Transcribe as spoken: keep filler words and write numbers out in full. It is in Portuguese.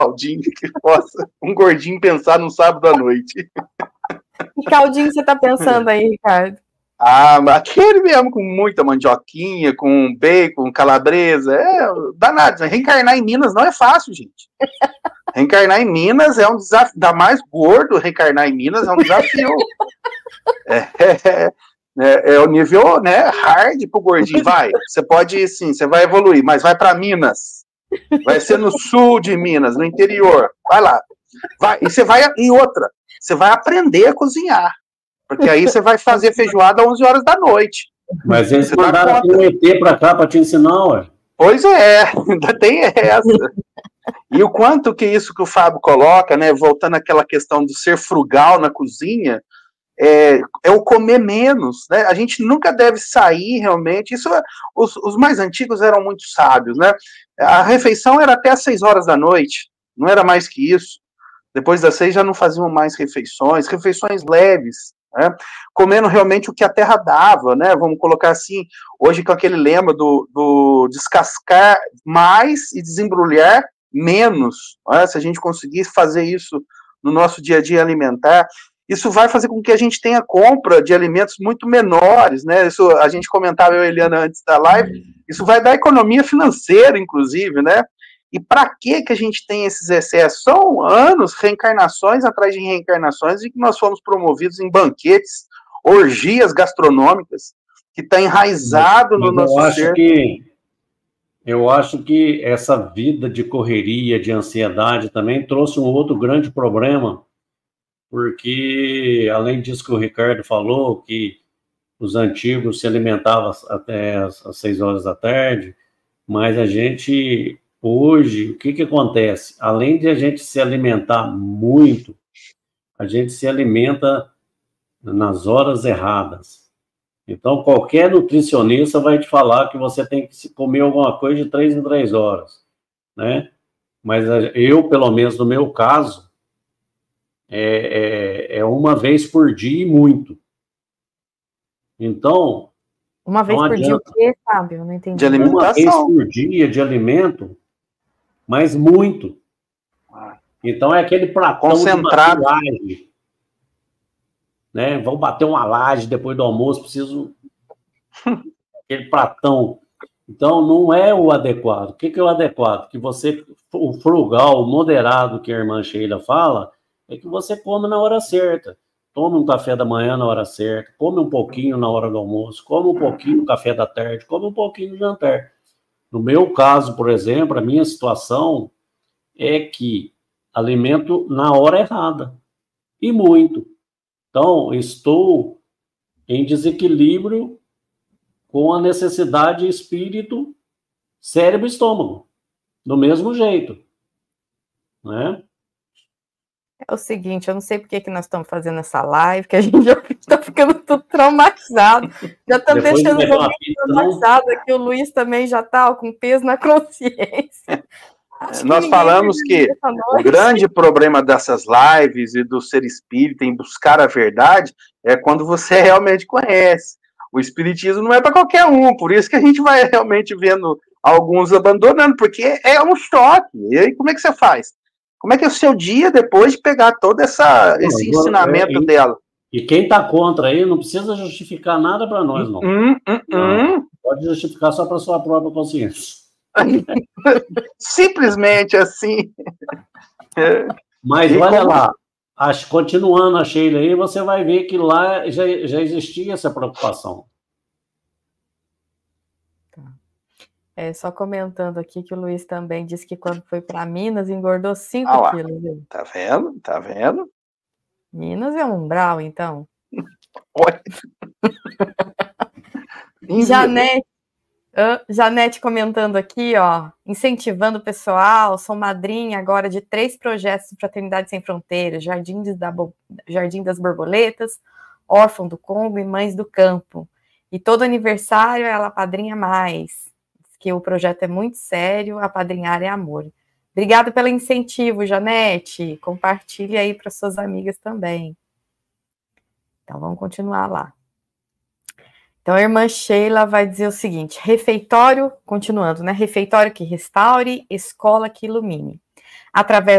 caldinho que possa um gordinho pensar no sábado à noite. Que caldinho você tá pensando aí, Ricardo? Ah, aquele mesmo, com muita mandioquinha, com bacon, calabresa, é danado. Reencarnar em Minas não é fácil, gente. Reencarnar em Minas é um desafio, ainda mais gordo, reencarnar em Minas é um desafio. É, é, é, é o nível, né, hard pro gordinho. Vai, você pode ir sim, você vai evoluir, mas vai para Minas. Vai ser no sul de Minas, no interior. Vai lá. Vai, e você vai, e outra, você vai aprender a cozinhar. Porque aí você vai fazer feijoada às onze horas da noite. Mas eles você mandaram aqui um E T para cá para te ensinar, ué. Pois é, ainda tem essa. E o quanto que isso que o Fábio coloca, né, voltando àquela questão do ser frugal na cozinha, é, é o comer menos, né? A gente nunca deve sair realmente. Isso, os, os mais antigos eram muito sábios, né? A refeição era até às seis horas da noite, não era mais que isso. Depois das seis já não faziam mais refeições, refeições leves. Né? Comendo realmente o que a terra dava, né? Vamos colocar assim, hoje com aquele lema do, do descascar mais e desembrulhar menos, né? Se a gente conseguir fazer isso no nosso dia a dia alimentar, isso vai fazer com que a gente tenha compra de alimentos muito menores, né? Isso a gente comentava, eu e a Eliana, antes da live, isso vai dar economia financeira, inclusive, né? E para que que a gente tem esses excessos? São anos, reencarnações atrás de reencarnações, e que nós fomos promovidos em banquetes, orgias gastronômicas, que está enraizado mas, no mas nosso eu acho ser. Que, eu acho que essa vida de correria, de ansiedade, também trouxe um outro grande problema, porque, além disso que o Ricardo falou, que os antigos se alimentavam até as, as seis horas da tarde, mas a gente... Hoje, o que que acontece? Além de a gente se alimentar muito, a gente se alimenta nas horas erradas. Então, qualquer nutricionista vai te falar que você tem que comer alguma coisa de três em três horas, né? Mas eu, pelo menos no meu caso, é, é, é uma vez por dia e muito. Então... Uma vez por dia o quê, Fábio? Não entendi. De alimentação. Uma vez por dia de alimento, mas muito. Então é aquele pratão concentrado. De laje, né? Vou bater uma laje depois do almoço, preciso aquele pratão. Então não é o adequado. O que que é o adequado? Que você, o frugal, o moderado que a irmã Sheila fala, é que você come na hora certa. Tome um café da manhã na hora certa, come um pouquinho na hora do almoço, come um pouquinho no café da tarde, come um pouquinho no jantar. No meu caso, por exemplo, a minha situação é que alimento na hora errada, e muito. Então, estou em desequilíbrio com a necessidade espírito, cérebro e estômago, do mesmo jeito, né? É o seguinte, eu não sei por que que nós estamos fazendo essa live, que a gente já está ficando tudo traumatizado. Já estamos deixando o momento traumatizado aqui. O Luiz também já está com peso na consciência. Acho nós que falamos que o grande problema dessas lives e do ser espírita em buscar a verdade é quando você realmente conhece. O espiritismo não é para qualquer um, por isso que a gente vai realmente vendo alguns abandonando, porque é um choque. E aí, como é que você faz? Como é que é o seu dia depois de pegar todo essa, não, esse ensinamento é, e, dela? E quem está contra aí não precisa justificar nada para nós, não. Hum, hum, não. Hum. Pode justificar só para sua própria consciência. Simplesmente assim. Mas e olha como... lá, acho, continuando a Sheila aí, você vai ver que lá já, já existia essa preocupação. É, só comentando aqui que o Luiz também disse que quando foi para Minas engordou cinco ah, quilos. Viu? Tá vendo? Tá vendo? Minas é um umbral, então. Olha. Janete, uh, Janete comentando aqui, ó, incentivando o pessoal, sou madrinha agora de três projetos de Fraternidade Sem Fronteiras, Jardim, da Bo... Jardim das Borboletas, Órfão do Congo e Mães do Campo. E todo aniversário ela padrinha mais. Que o projeto é muito sério, apadrinhar é amor. Obrigada pelo incentivo, Janete. Compartilhe aí para suas amigas também. Então, vamos continuar lá. Então, a irmã Sheila vai dizer o seguinte, refeitório, continuando, né? Refeitório que restaure, escola que ilumine. através